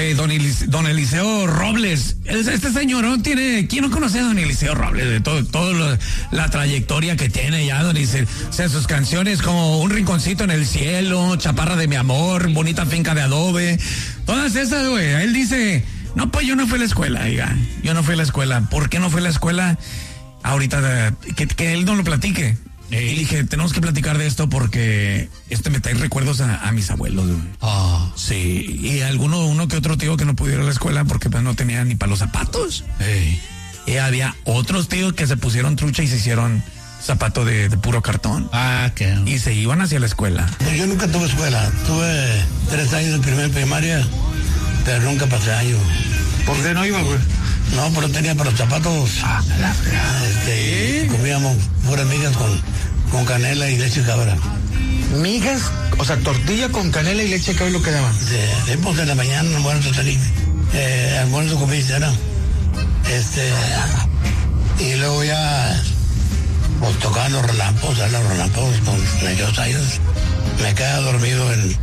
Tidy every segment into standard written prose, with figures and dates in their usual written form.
don Eliseo Robles. Este señor no tiene, ¿quién no conoce a don Eliseo Robles? De todo la trayectoria que tiene ya, don Eliseo. O sea, sus canciones como Un rinconcito en el cielo, Chaparra de mi amor, Bonita finca de adobe, todas esas, güey. Él dice, no, pues yo no fui a la escuela, diga. Yo no fui a la escuela. ¿Por qué no fui a la escuela? Ahorita, que él no lo platique. Y dije, tenemos que platicar de esto porque me trae recuerdos a mis abuelos, güey. Sí, y uno que otro tío que no pudiera ir a la escuela porque pues no tenía ni para los zapatos. Y había otros tíos que se pusieron trucha y se hicieron zapato de puro cartón. ¿Qué? Y se iban hacia la escuela. Pues yo nunca tuve escuela. Tuve 3 años de primaria, pero nunca pasé año. ¿Por qué no iba, güey? No, pero tenía para los zapatos. Comíamos puras migas con canela y leche de cabra. Migas, o sea, tortilla con canela y leche de cabra, lo que daban. Pues en la mañana, almuerzo comí cena. Y luego ya, pues tocaban los relámpagos, con 2 años. Me quedaba dormido en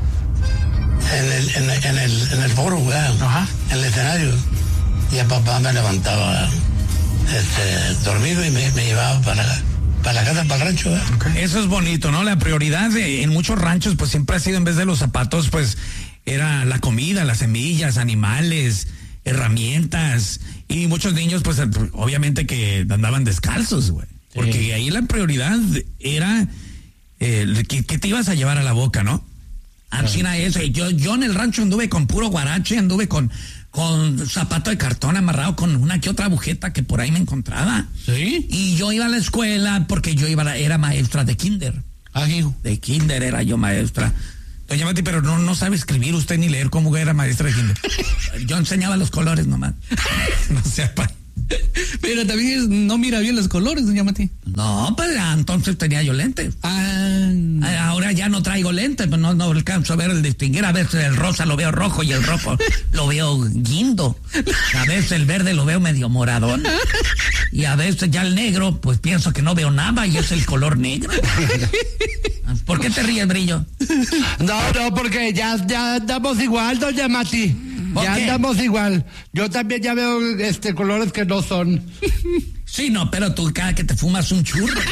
el foro, güey, en el escenario. Y a papá me levantaba dormido y me llevaba para la casa, para el rancho. Okay. Eso es bonito, ¿no? La prioridad en muchos ranchos pues siempre ha sido, en vez de los zapatos, pues era la comida, las semillas, animales, herramientas. Y muchos niños pues obviamente que andaban descalzos, güey. Porque ahí la prioridad era que te ibas a llevar a la boca, ¿no? Ansina eso. Yo en el rancho anduve con puro guarache, anduve con zapato de cartón amarrado con una que otra agujeta que por ahí me encontraba. ¿Sí? Y yo iba a la escuela porque era maestra de kinder. Hijo. De kinder era yo maestra. Doña Mati, pero no sabe escribir usted ni leer cómo era maestra de kinder. Yo enseñaba los colores nomás. No sepa. Pero también no mira bien los colores, doña Mati. No, pues entonces tenía yo lentes. Ahora ya no traigo lentes, pues no alcanzo a ver el distinguir. A veces el rosa lo veo rojo y el rojo lo veo guindo. A veces el verde lo veo medio moradón. Y a veces ya el negro, pues pienso que no veo nada y es el color negro. ¿Por qué te ríes, Brillo? No, porque ya andamos igual, doña Mati. Ya andamos igual. Yo también ya veo colores que no son. Sí, no, pero tú cada que te fumas un churro.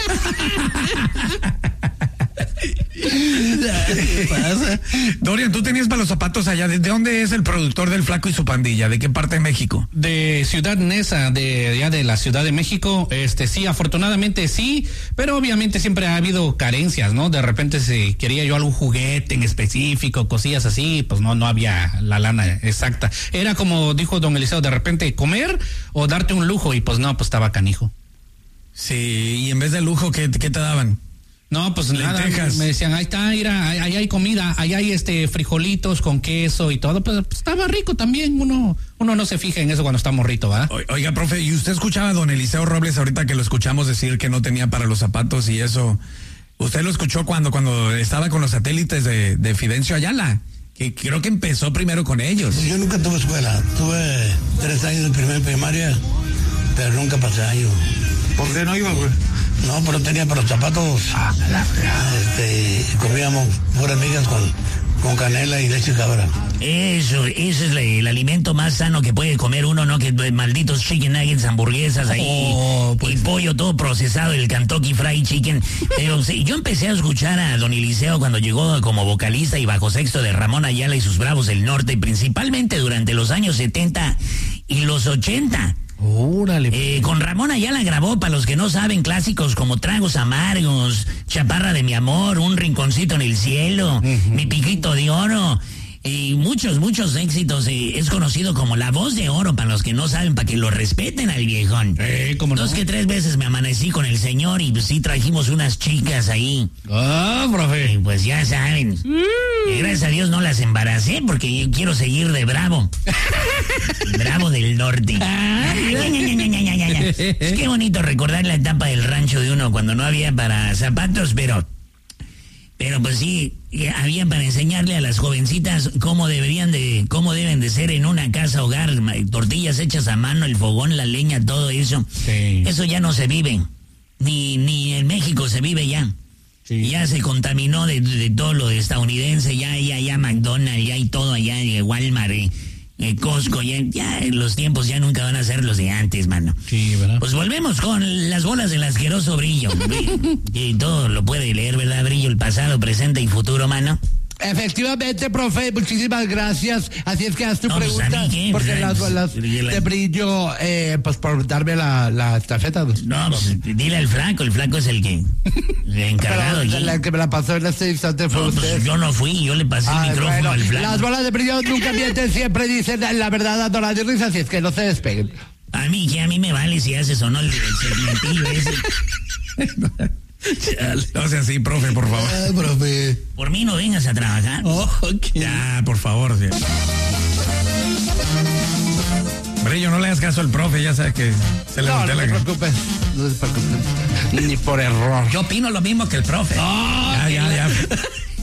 ¿Qué pasa? Dorian, tú tenías para los zapatos allá. ¿De dónde es el productor del Flaco y su pandilla? ¿De qué parte de México? De Ciudad Neza, de la Ciudad de México. Sí, afortunadamente sí, pero obviamente siempre ha habido carencias, ¿no? De repente si quería yo algún juguete en específico, cosillas así, pues no había la lana exacta. Era como dijo don Eliseo, de repente comer o darte un lujo y pues no, pues estaba canijo. Sí, y en vez de lujo, ¿qué te daban? No, pues nada, me decían, ahí está, mira, ahí hay comida, ahí hay frijolitos con queso y todo, pues estaba rico también, uno no se fija en eso cuando está morrito, ¿verdad? Oiga, profe, ¿y usted escuchaba a don Eliseo Robles ahorita que lo escuchamos decir que no tenía para los zapatos y eso? ¿Usted lo escuchó cuando estaba con los satélites de Fidencio Ayala? Que creo que empezó primero con ellos. Yo nunca tuve escuela, tuve 3 años de primaria, pero nunca pasé año. ¿Por qué no iba, güey? No, pero tenía para los zapatos. Comíamos puras migas con canela y leche de cabra. Eso es el alimento más sano que puede comer uno, ¿no? Que malditos chicken nuggets, hamburguesas ahí, pues. Y pollo todo procesado, el Kentucky Fried Chicken. Pero sí, yo empecé a escuchar a don Eliseo cuando llegó como vocalista y bajo sexto de Ramón Ayala y sus Bravos del Norte, principalmente durante los años 70 y los 80. Órale. Con Ramón Ayala grabó, para los que no saben, clásicos como Tragos Amargos, Chaparra de mi amor, Un rinconcito en el cielo, Mi piquito de oro, y muchos éxitos. Es conocido como la voz de oro, para los que no saben, para que lo respeten al viejón. ¿Cómo no? 2 que 3 veces me amanecí con el señor y pues sí trajimos unas chicas ahí. Profe. Pues ya saben. Gracias a Dios no las embaracé porque yo quiero seguir de bravo. Bravo del norte. Es que bonito recordar la etapa del rancho de uno cuando no había para zapatos, pero pues sí, había para enseñarle a las jovencitas cómo deben de ser en una casa hogar, tortillas hechas a mano, el fogón, la leña, todo eso. Sí. Eso ya no se vive, ni en México se vive ya. Sí. Ya se contaminó de todo lo estadounidense, ya McDonald's, ya hay todo allá, Walmart, Costco, ya los tiempos ya nunca van a ser los de antes, mano. Sí, ¿verdad? Pues volvemos con las bolas del asqueroso Brillo. Y todo lo puede leer, ¿verdad, Brillo? El pasado, presente y futuro, mano. Efectivamente, profe, muchísimas gracias. Así es que haz tu pregunta, pues, ¿a mí qué? porque las bolas de Brillo, pues por darme la estafeta. No, pues dile al flaco, el flaco es el encargado. Pero aquí. la que me la pasó en este instante fue No, usted. pues yo no fui, yo le pasé el micrófono al flaco. Las bolas de Brillo nunca mienten, siempre dicen la verdad dando la risa, así es que no se despeguen. A mí me vale si haces o no el segmentillo ese. No sea así, profe, por favor. Profe. Por mí no vengas a trabajar. Ya, por favor. Sí. Brillo, no le hagas caso al profe, ya sabes que se le voltea No la se cara. preocupe, no se preocupe. Ni por error. Yo opino lo mismo que el profe. Ya.